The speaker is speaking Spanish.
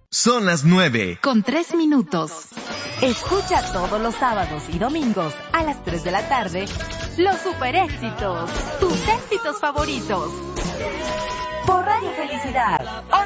Son las 9:03. Escucha todos los sábados y domingos a las 3 de la tarde los super éxitos, tus éxitos favoritos. Por Radio Felicidad